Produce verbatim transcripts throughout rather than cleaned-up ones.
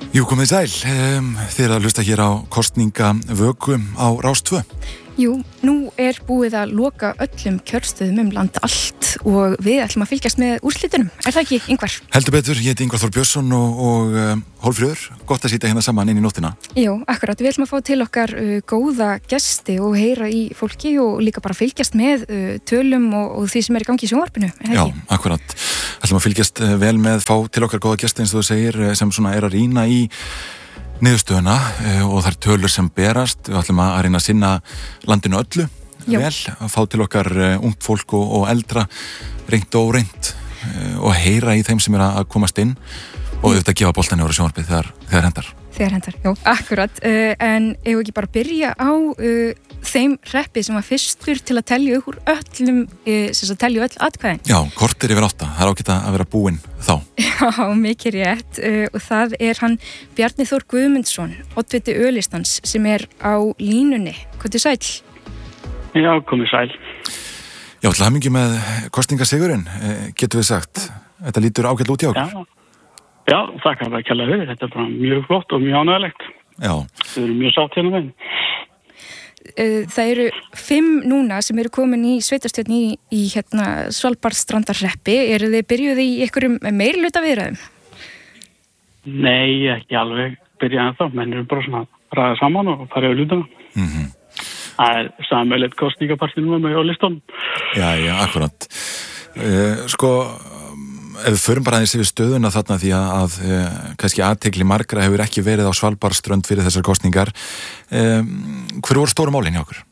Jú, komið sæl, um, þið er að hlusta hér á kosningavöku á Rás tvö. Jú, nú er búið að loka öllum kjörstöðum um land allt og við ætlum að fylgjast með úrslitunum. Er það ekki, Ingvar? Heldur betur, ég heiti Ingvar Þór Björnsson og, og um, Hólmfríður. Gott að sitja hérna saman inn í nóttina. Jú, akkurat. Við ætlum að fá til okkar uh, góða gesti og heyra í fólki og líka bara fylgjast með uh, tölum og, og því sem er í gangi í sjónvarpinu. Já, akkurat. Ætlum að fylgjast uh, vel með, fá til okkar góða gesti eins og þú segir, sem svona er að rýna í niðurstöðuna og þær tölur sem berast. Við ætlum að reyna að sinna landinu öllu Já. vel, að fá til okkar ungt fólk og, og eldra, reynt og óreynt og heyra í þeim sem er að komast inn og auðvitað gefa boltann yfir sjónvarpið þegar, þegar hendar. Þegar hendar, já, akkurat. Uh, en ef við ekki bara byrja á uh, þeim hreppi sem var fyrstur til að telja úr öllum, uh, sem að telja öll atkvæðin. Já, kortir yfir átta. Það er ágætt að vera búinn þá. Já, mikið rétt. Uh, og það er hann Bjarni Þór Guðmundsson, oddviti Ö-listans, sem er á línunni. Hvað er sæl? Já, komið sæl. Já, til hamingju með kosningasigurinn, uh, getur við sagt. Þetta lítur ágætlega út í okkur. Já. Já, þakka bara kærlega fyrir. Þetta er bara mjög flott og mjög ánægilegt. Já. Við erum mjög sátt hérna með. Það eru fimm núna sem eru komin í sveitarstjórn í, í hérna Svalbarðsstrandarhreppi. Eru þið byrjuð í einhverjum meirihluta viðræðum? Nei, ekki alveg byrjað ennþá. Menn eru bara svona að ræða saman og fara yfir hlutana. Mhm. Það er sameiginlegt kosningapartí núna með Ö-listan. Já, já, akkurat. Uh, sko... Ef við förum bara aðeins yfir stöðuna þarna því að, að e, kannski athygli margra hefur ekki verið á Svalbarðsströnd fyrir þessar kosningar. E, hver voru stóru málin hjá okkur?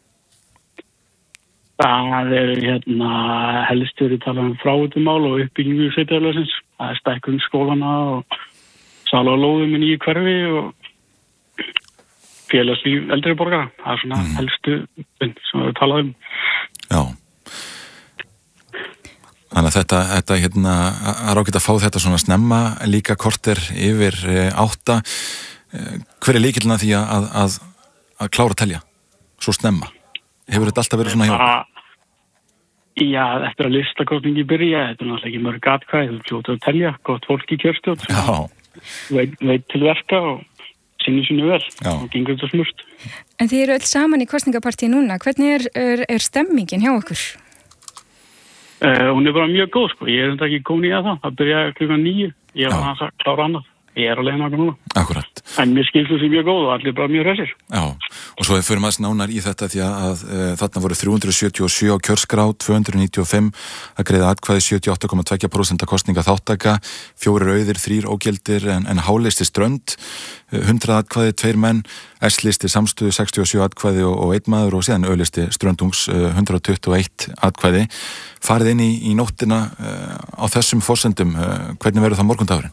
Það er hérna helst verið talað um fráveitumál og uppbyggingu sveitarfélagsins. Það er stækkun skólana og sala á lóðum í nýju hverfi og félagslíf eldri borgara. Það er svona mm. helstu sem við talað um. Já. Þannig að þetta, þetta hérna, er ágætt að fá þetta svona snemma, líka korter yfir átta. Hver er lykillinn að því að, að, að klára að telja svo snemma? Hefur þetta alltaf verið svona hjá? Já, eftir að listakostningi byrja, þetta er náttúrulega ekki mörg atkvæði, þú fljótu að telja, gott fólk í kjörstjórn, veit, veit til verka og sinni sinni vel Já. Og gengur þetta smurt. En þið eru öll saman í kosningapartíi núna, hvernig er, er, er stemmingin hjá okkur? Uh, hún er bara mjög góð, sko. Ég er þetta ekki komin í að það. Það byrjaði klukkan níu. Ég var að klára annað. Ég er að leiðna okkur núna. Akkurat. En mér skilst þessi mjög góð og allir bara mjög hressir. Já, og svo fyrir maður nánar í þetta því að, að e, þarna voru þrjú hundruð sjötíu og sjö á kjörskrá, tvö hundruð níutíu og fimm að greiða atkvæði, sjötíu og átta komma tvö prósent kosninga þáttaka, fjórir auðir, þrír ógildir en, en hálisti strönd, hundrað atkvæði, tveir menn, S-listi samstöðu, sextíu og sjö atkvæði og, og einn maður og síðan Ö-listi ströndungs, hundrað tuttugu og eitt atkvæði. Farið inn í, í nóttina uh, á þessum forsendum, uh, hvernig verður það morgundagurinn?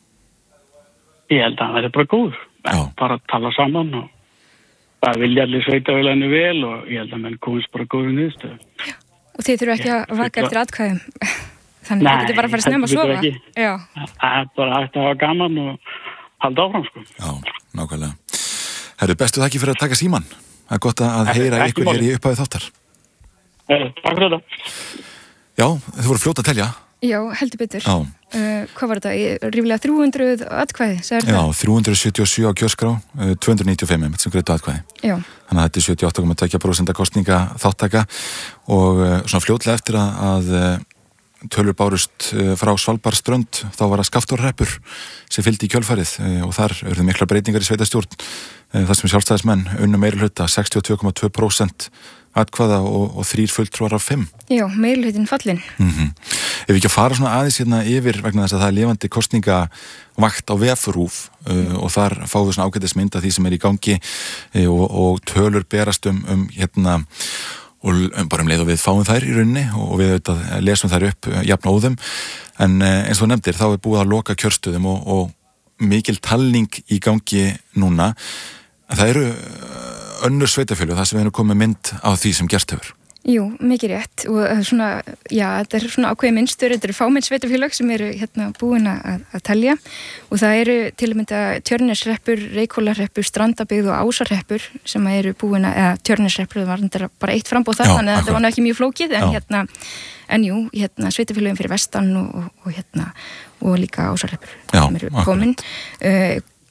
Ég held að það verður bara góður. Bara að tala saman og það vilja allir sveitafélaginu vel og ég held að menn komist bara góður niðurstöðu. Já, og þið þurfu ekki að vaka eftir atkvæðum. Þannig að þið getur bara að fara snemma að sofa. Já. Það er bara hægt að hafa gaman og halda áfram, sko. Já, nákvæmlega. Herru, bestu þakki fyrir að taka síman. Það er gott að heyra ykkur hér í upphæðu þáttar. Takk fyrir þetta. Já, þið voru fljót að telja. Já, heldur betur. Já. Uh, hvað var þetta? Ríflega þrjú hundruð atkvæði? Já, þrjú hundruð sjötíu og sjö á kjörskrá, uh, tvö hundruð níutíu og fimm sem greiðtu atkvæði. Já. Þannig að þetta er sjötíu og átta komma tvö prósent kosninga þáttaka og uh, svona fljótlega eftir að, að uh, tölur bárust uh, frá Svalbarðsströnd þá var það Skaftárhreppur sem fylgdi í kjölfarið uh, og þar urðu miklar breytingar í sveitarstjórn uh, þar sem sjálfstæðismenn unnu meirihluta sextíu og tvö komma tvö prósent atkvæða og, og þrír fulltrúar af fimm. Já, meirihlutin fallin. Mm-hmm. Ef við ekki að fara svona aðeins hérna yfir vegna þess að það er lifandi kosningavakt á V F RÚV uh, og þar fáum við svona ágætismynd af því sem er í gangi uh, og, og tölur berast um, um hérna og um, bara um leið og við fáum þær í rauninni og við auðvitað lesum þær upp uh, jafn óðum en uh, eins og nefndir þá er búið að loka kjörstöðum og, og mikil talning í gangi núna. Það eru önnur sveitafélög þar sem við erum komið mynd á því sem gerst hefur. Jú, mikið rétt og svona, já, þetta er svona ákveði minnstur, þetta eru fámenn sveitafélög sem eru hérna búin að, að telja og það eru til að mynda Tjörneshreppur, Reykhólahreppur, Strandabyggð og Ásarhreppur sem eru búin að, eða Tjörneshreppur, það var bara eitt framboð þar, þannig að þetta var ekki mjög flókið, en já. hérna, en jú, hérna sveitafélögin fyrir vestan og, og, og hérna, og líka Ásarhreppur sem eru komin. Uh,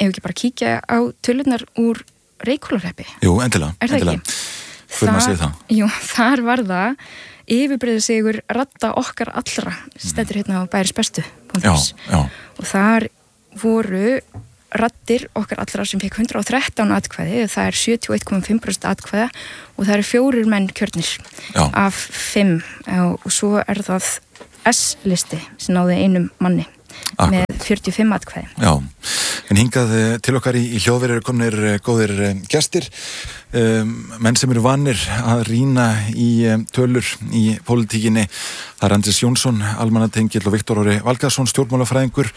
ef ekki bara kíkja á tölurnar úr Reykhólahreppi. Jú, endilega. Er það endilega. ekki? Fyrir maður að segja það. Jú, þar var það yfirbreyða sigur radda okkar allra, stendur hérna á bæris bestu. Já, já. Og þar voru raddir okkar allra sem fekk hundrað og þrettán atkvæði, það er sjötíu og eitt komma fimm prósent atkvæða og það eru fjórir menn kjörnir Já. af fimm og svo er það S-listi sem náði einum manni Akkurat. Með fjörutíu og fimm atkvæði. Já, en hingað til okkar í, í hljóðveri eru komnir góðir gestir, um, menn sem eru vanir að rýna í um, tölur í pólitíkinni. Það er Andrés Jónsson, almannatengill og Viktor Orri Valgarðsson, stjórnmálafræðingur.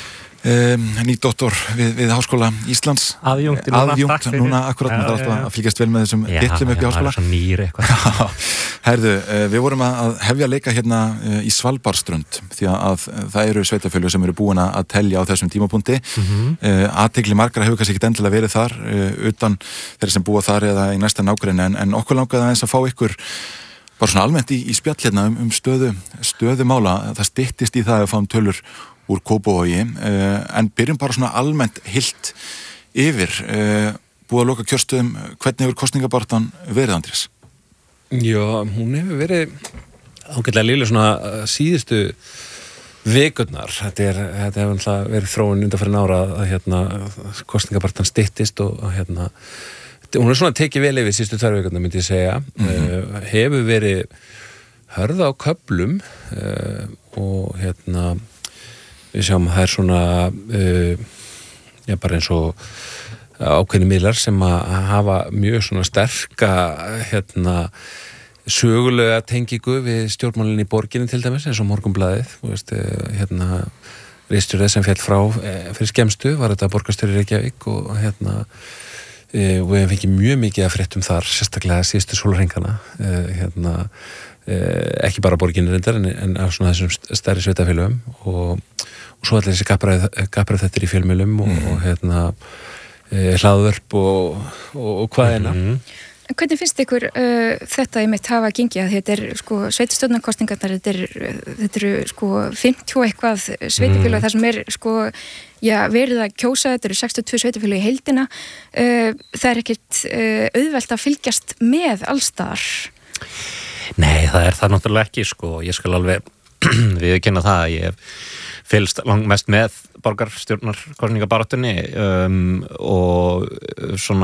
Um, nýdoktor við, við Háskóla Íslands aðjunkt núna, aðjunkt, núna akkurat maður þarf alltaf að fylgjast vel með þessum titlum upp í Háskóla. Já, já, nýr eitthvað. Herðu, uh, við vorum að hefja leika hérna uh, í Svalbarðsströnd því að, að það eru sveitafélög sem eru búin að telja á þessum tímapunkti. Mm-hmm. uh, athygli margra hefur kannski ekki endilega verið þar uh, utan þeirra sem búa þar eða í næsta nágrenni en, en okkur langaði aðeins að fá ykkur bara svona almennt í, í spjall hérna um, um stöðu, stöðu mála. Það styttist í það að fáum tölur úr Kópavogi, uh, en byrjum bara svona almennt hilt yfir uh, búið að loka kjörstöðum. Hvernig hefur kosningabartan verið, Andrés? Já, hún hefur verið ágætlega líflega svona síðustu vikurnar. Þetta er, þetta hefur verið þróun undanfarin ára að hérna kosningabartan styttist og að hérna hún er svona tekið vel yfir síðustu tvær vikurnar myndi ég segja. Mm-hmm. uh, hefur verið hörð á köflum uh, og hérna við sjáum að það er svona uh, já, bara eins og ákveðni miðlar sem að hafa mjög svona sterka hérna sögulega tengingu við stjórnmálinn í borginni til dæmis eins og Morgunblaðið, þú veist, hérna ritstjórið sem féll frá fyrir skemmstu var þetta borgarstjóri Reykjavík og hérna e, og við fengið mjög mikið að fréttum þar, sérstaklega síðustu sólarhringana e, hérna e, ekki bara borginni reyndar en, en af svona þessum stærri sveitafélögum og og svo allir þessi gapræð þetta í fjölmiðlum og, mm. og hérna e, hlaðvörp og, og, og hvað eina. Mm. Hvernig finnst ykkur uh, þetta í mitt hafa gengið að þetta er sko sveitastjórnarkosningarnar, þetta er, þetta eru sko fimmtíu eitthvað sveitafélög mm. þar sem er sko já, verið að kjósa, þetta eru sextíu og tvö sveitafélög í heildina, uh, það er ekkert uh, auðvelt að fylgjast með allstaðar. Nei, það er það náttúrulega ekki sko, ég skal alveg viðurkenna það að ég hef fylgst langmest með borgarstjórnarkosningabaráttunni um, og svona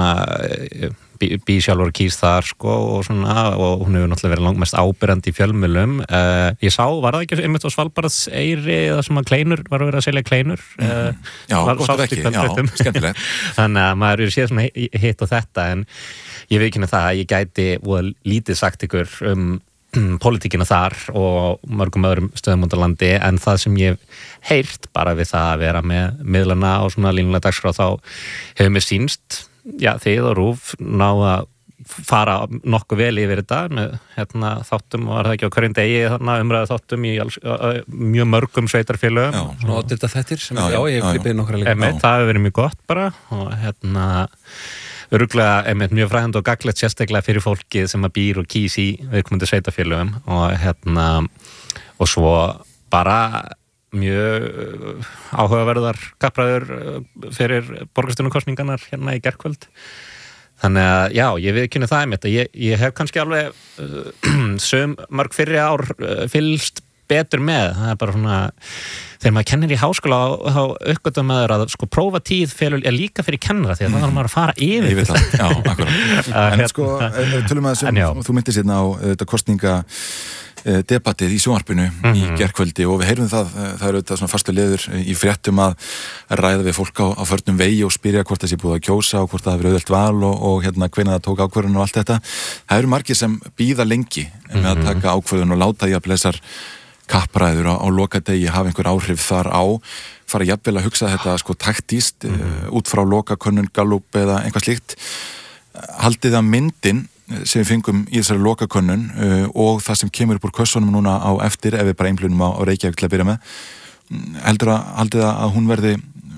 bí, bí sjálfur kýs þar sko og svona og hún hefur náttúrulega verið langmest ábyrjandi í fjölmiðlum. Uh, ég sá, var það ekki einmitt á Svalbarðseyri eða sem að kleinur, var að vera að selja kleinur? Mm. Uh, já, gott ef ekki, já, skemmtilegt. Þannig að maður er séð svona hitt og þetta en ég veit ekki það að ég gæti og lítið sagt ykkur um pólitíkina þar og mörgum öðrum stöðum út á landi en það sem ég hef heyrt bara við það að vera með miðlana og svona línulega dagskrá þá hefur mér sýnst, já þið og RÚV náða fara nokkuð vel yfir þetta með hérna, þáttum og var það ekki á hverjum degi þarna umræðu þáttum í alls, uh, mjög mörgum sveitarfélögum. Já, svona oddita þettir sem já, já, ég hef klippið nokkra líka. Emi, það hefur verið mjög gott bara og hérna öruglega einmitt mjög fræðandi og gagnlegt sérstaklega fyrir fólkið sem að býr og kýs í viðkomandi sveitafélögum og hérna og svo bara mjög áhugaverðar kappræður fyrir borgarstjórnarkosningarnar hérna í gærkvöld. Þannig að já, ég viðurkenni það einmitt að ég, ég hef kannski alveg uh, söm mörg fyrri ár uh, fylgst betur með, það er bara svona þegar maður kennir í háskóla þá uppgötum maður að sko prófa tíð felur er líka fyrir kennara því að mm. það var maður að fara yfir ég veit það, já, akkurat en sko, tölum að þessum, þú myndir sérna á þetta kostninga debattið í sjónvarpinu mm-hmm. í gærkvöldi og við heyrum það, það eru þetta svona fastu liður í fréttum að ræða við fólk á, á förnum vegi og spyrja hvort það sé búið að kjósa og hvort það hefur auðvelt val og, og hérna hvenær það tók ákvörðun og allt þetta. Það eru margir sem bíða lengi mm-hmm. með að taka ákvörðun og láta því að blessar kappræður á, á lokadegi hafa einhver áhrif þar á, fara jafnvel að hugsa þetta sko taktíst mm-hmm. uh, út frá lokakönnun, gallup eða einhvað slíkt. Haldið að myndin sem við fengum í þessari lokakönnun uh, og það sem kemur upp úr kössunum núna á eftir ef við bara einblunum á, á Reykjavík til að byrja með, heldur að haldið að hún verði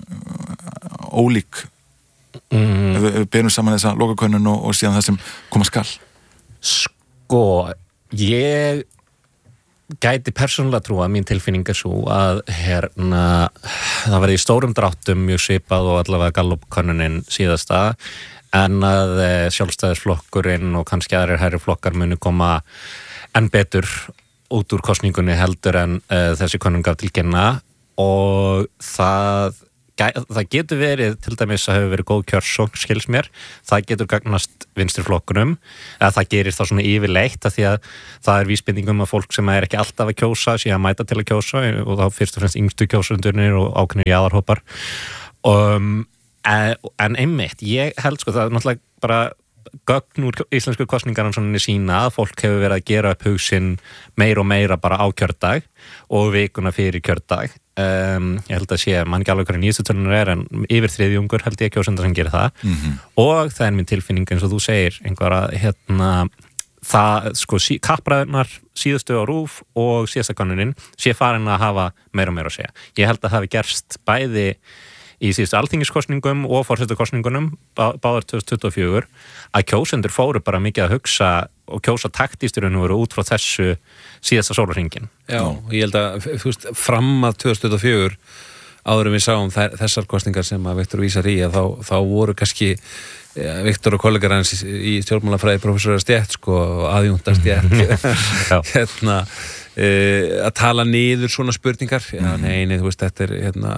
uh, ólík mm. ef, ef við berum saman þessa lokakönnun og, og síðan það sem koma skall? Sko, ég gæti persónulega trúa, mín tilfinning er svo að hérna, það verði í stórum dráttum mjög svipað og allavega Gallup-könnunin síðasta, en að sjálfstæðisflokkurinn og kannski aðrir hærri flokkar muni koma enn betur út úr kosningunni heldur en uh, þessi könnun gaf til kynna og það það getur verið, til dæmis að hefur verið góð kjörsókn, skils mér, það getur gagnast vinstri flokkunum, eða það gerir það svona yfirleitt að því að það er vísbendingum að fólk sem er ekki alltaf að kjósa sé að mæta til að kjósa og þá fyrst og fremst yngstu kjósundurnir og ákveðnir jaðarhópar um, en, en einmitt, ég held sko það er náttúrulega bara gögn úr íslensku kosningarannsókninni sína að fólk hefur verið að gera upp hugsin meir og meira bara á kjördag og vikuna fyrir kjördag. Um, ég held að sé, mann ekki alveg hverju nýjastu tölunar er en yfir þriðjungur held ég kjósenda sem gerir það mm-hmm. og það er minn tilfinning eins og þú segir einhverja, hérna það, sko, sí, kappræðunar síðustu á RÚV og síðasta könnunin sé farin að hafa meira og meira að segja. Ég held að hafi gerst bæði í síðustu alþingiskosningum og forsetakosningunum bá, báðar tvö þúsund tuttugu og fjögur að kjósendur fóru bara mikið að hugsa og kjósa taktískt í raun og veru út frá þessu síðasta sólarhringin. Já, ég held að þú veist, fram að tvö þúsund tuttugu og fjögur áður en við sáum þessar kosningar sem að Viktor vísar í að þá, þá voru kannski ja, Viktor og kollegar hans í, í stjórnmálafræði prófessora stétt sko, aðjúnta stétt hérna e, að tala niður svona spurningar já, nei, nei, þú veist, þetta er hérna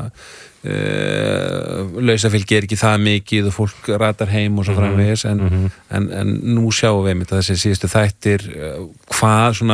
Uh, lausafylgi er ekki það mikið og fólk ratar heim og svo framvegis en, mm-hmm. en, en nú sjáum við einmitt að þessi síðustu þættir uh, hvað svona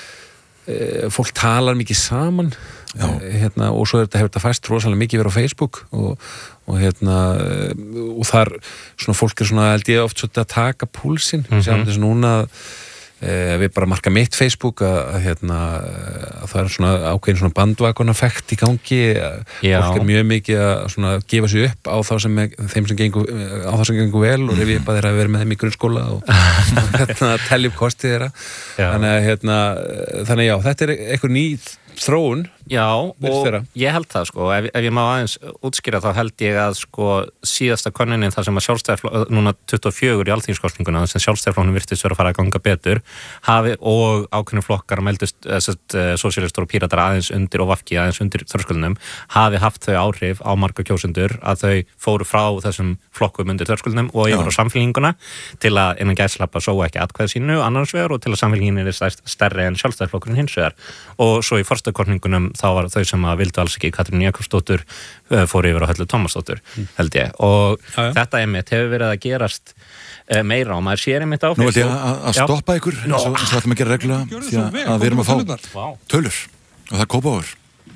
uh, fólk talar mikið saman uh, hérna, og svo er þetta, hefur þetta fæst rosalega mikið verið á Facebook og, og hérna uh, og þar svona fólk er svona held ég oft svolítið að taka púlsinn mm-hmm. sjáum þess núna að Eh, við bara marka mitt Facebook að, að, hérna, að það er svona ákveðin svona bandvagonafekt í gangi fólk er mjög mikið að svona gefa sig upp á þá sem er, þeim sem gengur á þá sem gengur vel og rifja upp að þeirra verið með þeim í grunnskóla og hérna, telja upp kostið þeirra þannig að hérna, þannig já, þetta er eitthvað ný þróun. Já, og ég held það sko, ef, ef ég má aðeins útskýra þá held ég að sko síðasta könnunin þar sem að sjálfstæðisflokkurinn, núna tuttugu og fjögur í alþingiskosninguna, þar sem sjálfstæðisflokkurinn virtist vera að fara að ganga betur, hafi og ákveðnir flokkar meldust, sósíalistar og píratar aðeins undir og V G aðeins undir þröskuldinum, hafi haft þau áhrif á marga kjósendur að þau fóru frá þessum flokkum undir þröskuldinum og yfir á samfélkinguna til að innan gæslappa sóa ekki atkvæði sínu annars vegar og til að samfélkingin er stærri en sjálfstæðisflokkurinn hins vegar og svo í forstakosningunum þá var þau sem að vildu alls ekki Katrín Jakobsdóttir uh, fór yfir á Höllu Tómasdóttur held ég og já, já. Þetta einmitt hefur verið að gerast uh, meira og maður sér einmitt á Nú ætlum ég að stoppa ykkur eins og það ætlum að gera reglulega því að, að við erum að fá wow. tölur og það er Kópavogur.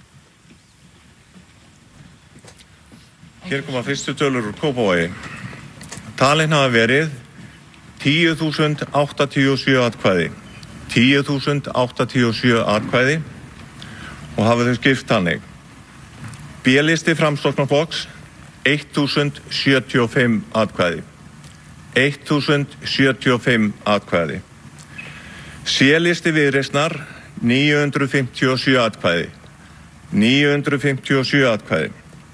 Hér koma fyrstu tölur úr Kópavogi. Talin hafa verið tíu þúsund áttatíu og sjö atkvæði tíu þúsund áttatíu og sjö atkvæði og hafa þau skipt þannig. B-listi Framsóknarflokks eitt þúsund sjötíu og fimm atkvæði. eitt þúsund sjötíu og fimm atkvæði. C-listi Viðreisnar níu hundruð fimmtíu og sjö atkvæði. níu hundruð fimmtíu og sjö atkvæði.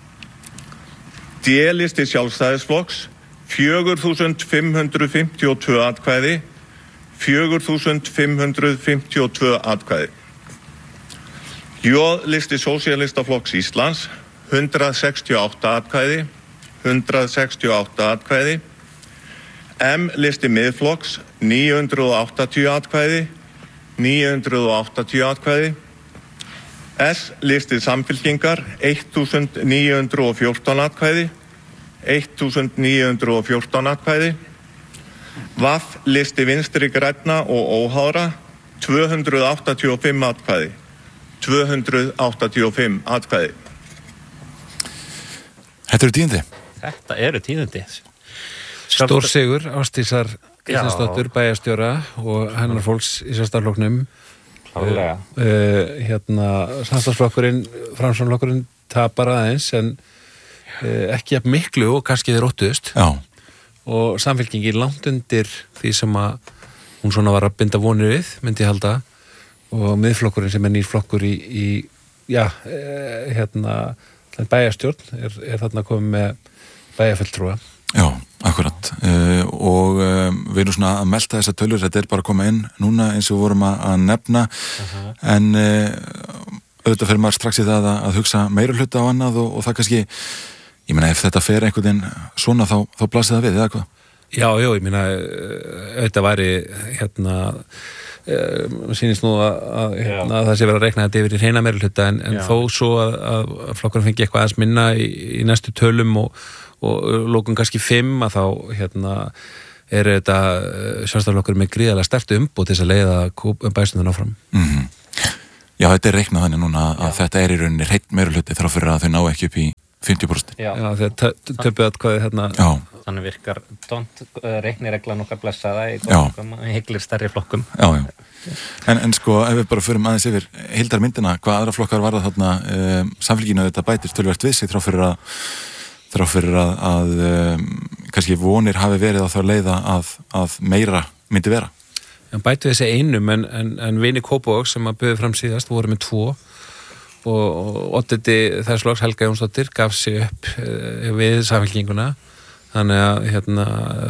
D-listi Sjálfstæðisflokks fjögur þúsund fimm hundruð fimmtíu og tvö atkvæði. fjögur þúsund fimm hundruð fimmtíu og tvö atkvæði. J-listi Sósíalistaflokks Íslands hundrað sextíu og átta atkvæði, hundrað sextíu og átta atkvæði. M-listi Miðflokks níu hundruð áttatíu atkvæði, níu hundruð áttatíu atkvæði. S-listi Samfylkingar þúsund níu hundruð og fjórtán atkvæði, þúsund níu hundruð og fjórtán atkvæði. V-listi Vinstri grænna og óháðra tvö hundruð áttatíu og fimm atkvæði. tvö hundruð áttatíu og fimm atkvæði. Þetta eru tíðindi. Þetta eru tíðindi. Stór sigur Ásdísar Kristjánsdóttur bæjarstjóra og hennar fólks í sjálfstæðisflokknum. Klálega. Uh, uh, hérna, samstarfsflokkurinn, Framsóknarflokkurinn tapar aðeins en uh, ekki jafn miklu og kannski þeir óttuðust. Já. Og samfélkingin langt undir því sem að hún svona var að binda vonir við, myndi ég halda. Og miðflokkurinn sem er nýr flokkur í, í já, e, hérna bæjarstjórn er, er þarna komið með bæjarfulltrúa. Já, akkurat. Akkurat uh, og um, við erum svona að melta þessa tölur, þetta er bara að koma inn núna eins og vorum að, að nefna uh-huh. en uh, auðvitað fyrir maður strax í það að, að hugsa meira hluta á annað og, og það kannski, ég meina ef þetta fer einhvern veginn svona þá, þá blasir það við, eða hvað? Já, já, ég meina auðvitað væri hérna uh, sýnist nú að, að, hérna, að það sé verið að reikna þetta yfir í hreina meira hluta en, en þó svo að, að, að flokkurinn fengi eitthvað aðeins minna í, í næstu tölum og, og lókum kannski fimm að þá hérna er þetta sjálfstæðarflokkur með gríðarlega sterkt umboð til þess að leiða bæstundan áfram. Mhm. Já, þetta er reiknað þannig núna að Já. Þetta er í rauninni hreinn meirihluti þrátt fyrir að þau ná ekki upp í fimmtíu prósent. Já, Já þegar töpuð atkvæði hérna. Já. Þannig virkar dont reiknireglan okkar blessaða í flokkum, hygglir stærri flokkum. Já, já. En, en sko, ef við bara förum aðeins yfir heildarmyndina, hvað aðra flokkar var það þarna um, samfélginu þetta bætir töluvert við sig þrátt fyrir að þrátt fyrir að, að um, kannski vonir hafi verið á þá leiða að, að meira myndi vera. Hann bæti þessi einum en, en, en Vini Kópavogs sem að bauði fram síðast voru með tvo og, og odditi þess loks Helga Jónsdóttir gaf sig upp uh, við samfélkinguna þannig að hérna,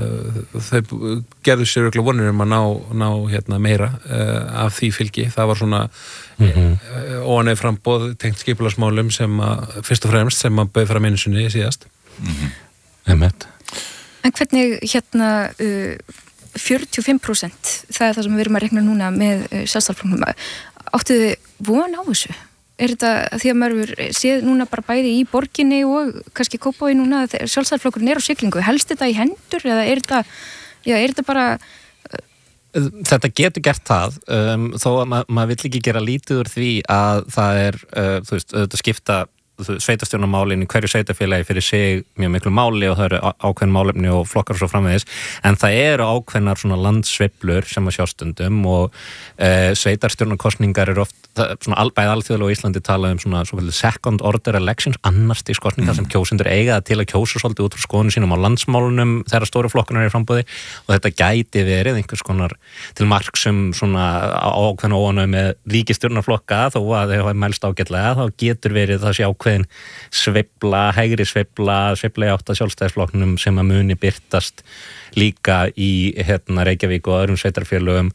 uh, þau gerðu sér örugglega vonir um að ná, ná hérna, meira uh, af því fylgi. Það var svona mm-hmm. uh, óanægð framboð tengt skipulagsmálum sem að fyrst og fremst sem að bauði fram einu sinni síðast. Mm-hmm. En hvernig hérna uh, fjörutíu og fimm prósent, það er það sem við erum að rekna núna með uh, sjálfstæðarflokknum. Áttu þið von á þessu? Er þetta því að maður séð núna bara bæði í borginni og kannski Kópavogi núna að sjálfstæðarflokkurinn er á siglingu? Helst þetta í hendur eða er þetta, já, er þetta bara... Uh... Þetta getur gert það, um, þó að ma- maður vill ekki gera lítið úr því að það er, uh, þú veist, auðvitað skipta sveitarstjórnarmálin í hverju sveitarfélagi fyrir sig mjög miklu máli og það eru ákveðin málefni og flokkar og svo framvegis en það eru ákveðnar svona landsveiflur sem að sjá stundum og e, sveitarstjórnarkosningar eru oft það, svona bæði alþjóðlega og Íslandi tala um svona svo second order elections annars til kosningar mm. sem kjósendur eiga til að kjósa svolítið út frá skoðunum sínum á landsmálunum þegar stóru flokkunar eru í frambúði og þetta gæti verið einhvers konar til marks um svona ákveðna óánægju með ríkisstjórnarflokka þó að þau hafa mælst ágætlega þá getur verið það sé ákveðin sveifla, hægri sveifla, sveifla í átt að sjálfstæðisflokknum sem að muni birtast líka í hérna Reykjavík og öðrum sveitarfélögum.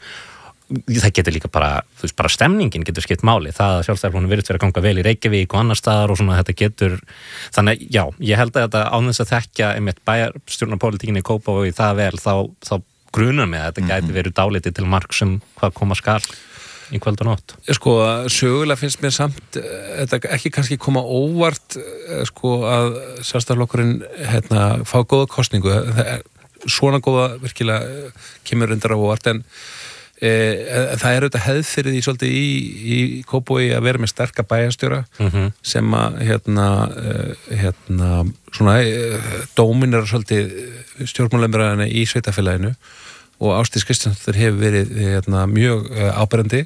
Það getur líka bara, þú veist, bara stemningin getur skipt máli. Það að sjálfstæðisflokknum virðist vera að ganga vel í Reykjavík og annar staðar og svona þetta getur, þannig já, ég held að þetta án þess að þekkja einmitt bæjarstjórnarpólitíkinni í Kópavogi það vel, þá, þá grunar mig að þetta gæti mm-hmm. verið dálítið til marks um hvað koma skal í kvöld og nótt. Sko, sögulega finnst mér samt þetta ekki kannski koma óvart sko að sjálfstæðarflokkurinn hérna fá góða kosningu svona góða virkilega kemur reyndar á óvart en e, það er auðvitað hefð fyrir því svolítið í, í Kópavogi að vera með sterka bæjarstjóra mm-hmm. sem að hérna, hérna svona dóminar svolítið stjórnmálaumræðina í sveitarfélaginu og Ásdís Kristjánsdóttir hefur verið hérna, mjög uh, áberandi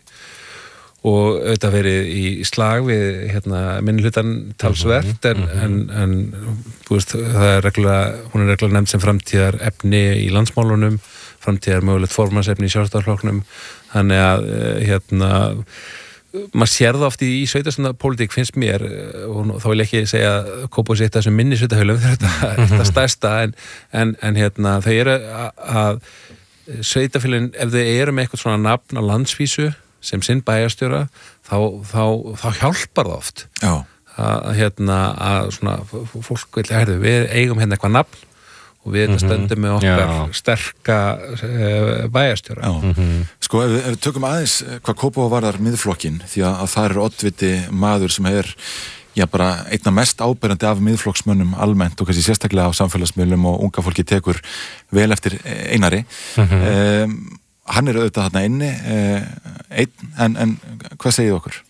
og auðvitað verið í slag við hérna, minnihlutan talsvert en, en, en veist, það er reglulega, hún er reglulega nefnd sem framtíðar efni í landsmálunum, framtíðar mögulegt formansefni í sjálfstæðarflokknum þannig að uh, hérna maður sér það oft í, í sveitarstjórnarpólitík finnst mér og þá vil ég ekki segja Kópavogi sé þessum minni sveitarfélögum þetta er þetta stærsta en, en, en hérna þau eru að sveitarfélögin, ef þau eru með eitthvað svona nafn á landsvísu sem sinn bæjarstjóra, þá, þá, þá hjálpar það oft. Já. Að, hérna, að svona, fólk vil, herðu, við eigum hérna eitthvað nafn og við mm-hmm. stöndum með okkar Já. sterka uh, bæjarstjóra. Já. Mm-hmm. Sko, ef, ef við tökum aðeins hvað Kópavogur varðar miðflokkin, því að, að það er oddviti maður sem er já, bara einna mest áberandi af miðflokksmönnum almennt og kannski sérstaklega á samfélagsmiðlum og unga fólki tekur vel eftir Einari. Mm-hmm. Um, hann er auðvitað þarna inni, uh, einn, en, en hvað segið okkur?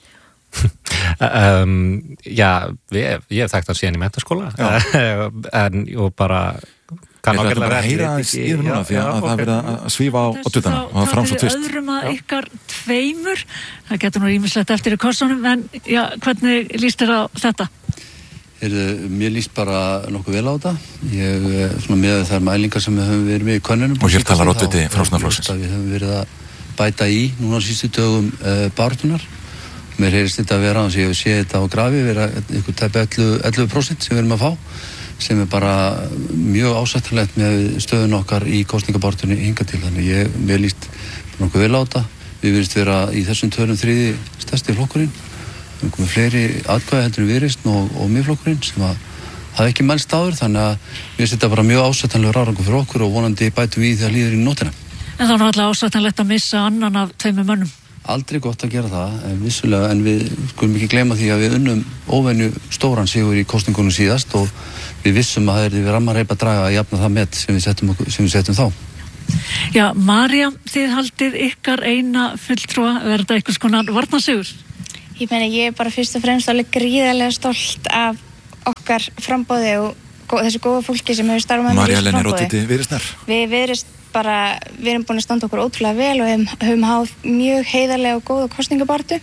um, já, við, ég hef þekkt hann síðan í menntaskóla en og bara Ég ætla bara að heyra aðeins í þér núna því að það er verið að svífa á oddvitanum og það er fram svo tvist. Það er öðrum að ykkar tveimur, það getur nú ýmislegt eftir í kostunum, en já, hvernig líst þér á þetta? Heyrðu, mér líst bara nokkuð vel á þetta. Ég, svona með þær mælingar sem við höfum verið með í könnunum. Og hér talar oddviti Framsóknarflokksins. Við höfum verið að bæta í núna á síðustu dögum uh, baráttunar. Mér heyrist þetta að vera, þannig að ég sé þetta á grafi, vera einhver tæpi ellefu prósent sem við erum að fá. sem er bara mjög ásættanlegt með stöðun okkar í kosningabartunni hingað til, þannig ég mér líst nokkuð vel á þetta. Við virðist vera í þessum tölum þriði stærsti flokkurinn. Við erum komið fleiri atkvæði heldur en Viðreisn og, og Miðflokkurinn sem að hafa ekki mælst áður, þannig að við finnst þetta bara mjög ásættanlegur árangur fyrir okkur og vonandi bætum við í þegar líður í nótina. En þá er náttúrulega ásættanlegt að missa annan af tveimur mönnum. Aldrei gott að gera það, en vissulega, en við skulum ekki gleyma því að við unnum óvenju stóran sigur í kosningunum síðast og við vissum að það er við rammareipa draga að jafna það met sem við settum, sem við settum þá. Já, María, þið haldið ykkar eina fulltrúa, verður þetta einhvers konar varnarsigur? Ég meina, ég er bara fyrst og fremst alveg gríðarlega stolt af okkar framboði og gó, þessu góða fólki sem hefur starfað með María Leni Róttiti Viðreisnar. Við Viðreisn bara, við erum búin að standa okkur ótrúlega vel og hefum, höfum háð mjög heiðarlega og góða kosningabartu.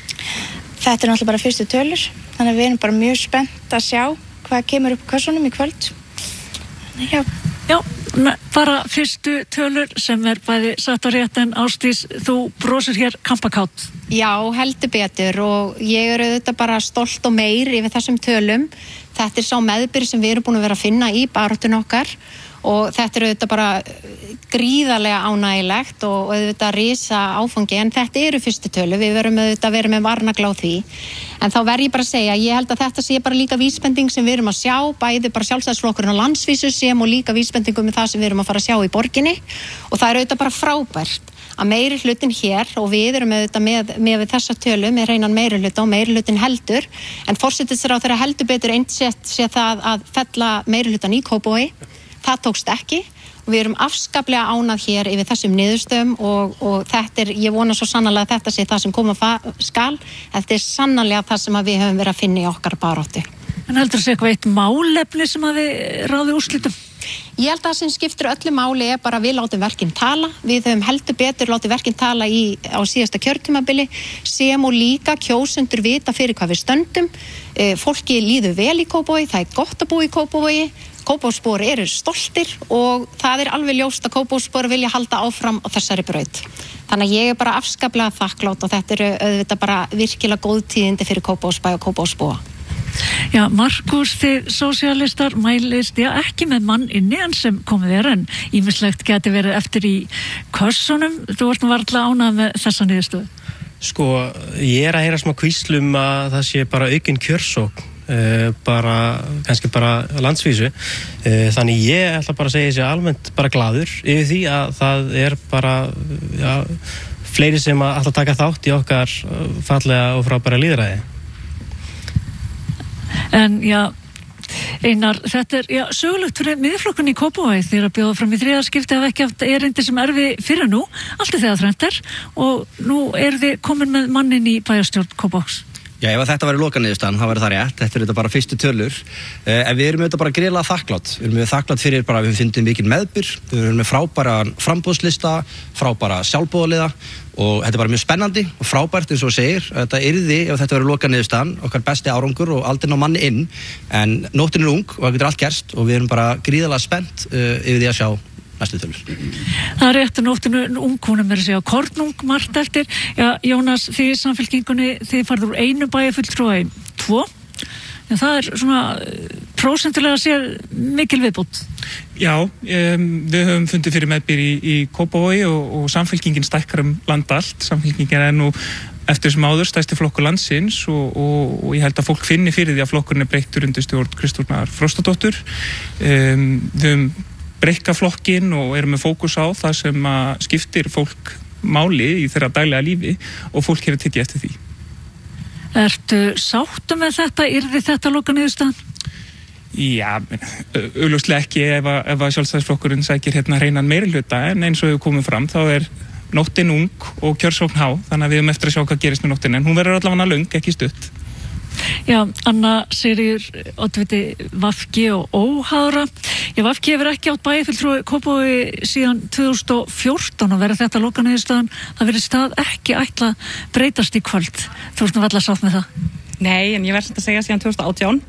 Þetta er náttúrulega bara fyrstu tölur, þannig að við erum bara mjög spennt að sjá hvað kemur upp á kassunum í kvöld. Já. Já, bara fyrstu tölur sem er bæði satt á rétt, en Ásdís, þú brosir hér kampakátt. Já, heldur betur og ég er auðvitað bara stolt og meir yfir þessum tölum. Þetta er sá meðbyr sem við erum búin að vera að finna í baráttun okkar og þetta er auðvitað bara gríðarlega ánægilegt og auðvitað risa áfangi, en þetta eru fyrstu tölu, við verum auðvitað að vera með varnagla á því. En þá verð ég bara að segja, ég held að þetta sé bara líka vísbending sem við erum að sjá, bæði bara Sjálfstæðisflokkurinn á landsvísu sem og líka vísbendingum með það sem við erum að fara að sjá í borginni og það er auðvitað bara frábært að meiri hlutin hér og við erum auðvitað með, með þessa tölu, með reynan meiri hluta og meiri hlutin heldur, en forsætisráðherra heldur betur einsett sé það að fella meiri hlutan í Kópavogi. Það tókst ekki og við erum afskaplega ánað hér yfir þessum niðurstöðum og, og þetta er, ég vona svo sannarlega að þetta sé það sem koma skal, þetta er sannarlega það sem við höfum verið að finna í okkar baráttu. En heldur þessi eitthvað eitt málefni sem að við ráði úrslitum? Ég held að það sem skiptir öllu máli er bara að við látum verkinn tala, við höfum heldur betur látið verkinn tala í, á síðasta kjörtímabili sem og líka kjósendur vita fyrir hvað við stöndum, e, fólki líður vel í Kópavogi, það er gott að búa í Kópavogi, Kópavogsbúar eru stoltir og það er alveg ljóst að Kópavogsbúar vilja halda áfram á þessari braut. Þannig að ég er bara afskaplega þakklátt og þetta eru auðvitað bara virkilega góð tíðindi fyrir Kópavogsbæ og Kópavogsbúa. Já, Markus, þið sósíalistar mælist, já, ekki með mann inni en sem komið er, en ýmislegt geti verið eftir í kössunum. Þú ert nú varla ánað með þessa niðurstöðu. Sko, ég er að heyra smá hvíslum að það sé bara aukin kjörsókn. Uh, bara, kannski bara landsvísu uh, þannig ég ætla bara að segja þessi almennt bara glaður yfir því að það er bara ja, fleiri sem að ætla að taka þátt í okkar fallega og frábæra lýðræði. En já, Einar, þetta er já, sögulegt fyrir Miðflokkinn í Kópavogi þegar að bjóða fram í þriðja skipti hafa ekki haft erindi sem erfi fyrir nú, allt er þegar þrennt er og nú er þið komin með mannin í bæjarstjórn Kópavogs. Já, ef þetta væri lokaniðurstaðan, þá væri það rétt. Þetta er þetta bara fyrstu tölur. Eh, en við erum auðvitað bara gríðarlega þakklátt. Við erum auðvitað þakklátt fyrir bara að við fundum mikinn meðbyr. Við erum með frábæra frambúðslista, frábæra sjálfboðaliða og þetta er bara mjög spennandi og frábært eins og segir. Þetta yrði, ef þetta væri lokaniðurstaðan, okkar besti árangur og aldrei ná manni inn. En nóttin er ung og það getur allt gerst og við erum bara gríðarlega spennt uh, yfir því að sjá næstu tölur. Það er rétt að nóttinu ungkúnum er að segja kornung margt eftir. Já, Jónas, þið í Samfylkingunni, þið farið úr einu bæjarfulltrúa í tvo. En það er svona prósentulega að segja mikil viðbót. Já, um, við höfum fundið fyrir meðbyr í, í Kópavogi og, og Samfylkingin stækkar um land allt. Samfylkingin er nú eftir þessum áður stærsti flokkur landsins og, og, og ég held að fólk finni fyrir því að flokkurinn er breyttur undir stjórn Kristrúnar Frostadóttur. Um, við höfum breikka flokkinn og erum með fókus á það sem að skiptir fólk máli í þeirra daglega lífi og fólk hefur tekið eftir því. Ertu sáttu með þetta? Yrði þetta lokaniðurstaðan? Já, augljóslega ekki ef að, ef að Sjálfstæðisflokkurinn sækir hérna hreinan meirihluta, en eins og við komum fram þá er nóttin ung og kjörsókn há, þannig að við höfum eftir að sjá hvað gerist með nóttin, en hún verður allavega löng, ekki stutt. Já, Anna Sigríður, oddviti V G og óháðra. Já, V G hefur ekki átt bæjarfulltrúa Kópavogi síðan tvö þúsund og fjórtán og verður þetta lokaniðurstaðan. Það verður stað ekki ætla breytast í kvöld. Þú ert nú varla sátt með það? Nei, en ég verð samt að segja síðan tvö þúsund og átján.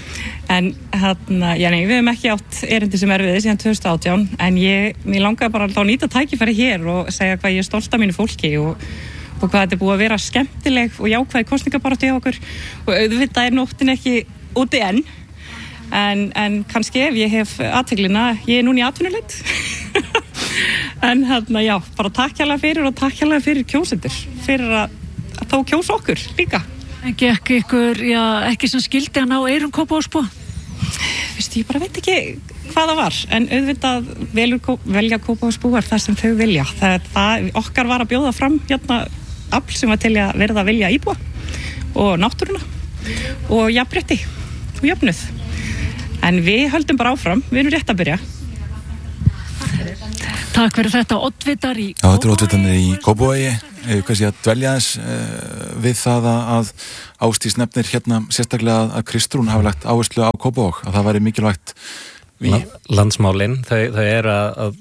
En hérna, já nei, við hefum ekki átt erindi sem erfiði síðan tvö þúsund og átján, en ég, mér langaði bara að nýta tækifæri hér og segja hvað ég er stolt af mínu fólki og og hvað þetta er búið að vera skemmtileg og jákvæð kosningabaráttu hjá okkur og auðvitað er nóttin ekki úti enn en, en kannski ef ég hef aðteglina, ég er núna í atvinnuleit en hérna já, bara takk hérlega fyrir og takk hérlega fyrir kjósendur fyrir að, að þá kjósa okkur líka. En gekk ykkur, já, ekki sem skildi að ná eyrum Kópavogsbúa? Vistu, ég bara veit ekki hvað það var, en auðvitað velur, velja Kópavogsbúar þar sem þau vilja. Það, það okkar var að bjóða fram hérna afl sem var til að verða að vilja íbúa og náttúruna og jafnrétti og jöfnuð. En við höldum bara áfram, við erum rétt að byrja. Takk fyrir þetta, oddvitar í Já, þetta er oddvitarnir í Kópavogi. Hvað sé að dvelja þess við það að Ásdís nefnir hérna sérstaklega að Kristrún hafi lagt áherslu á Kópavog, að það væri mikilvægt við... Landsmálin, þau, þau eru að, að,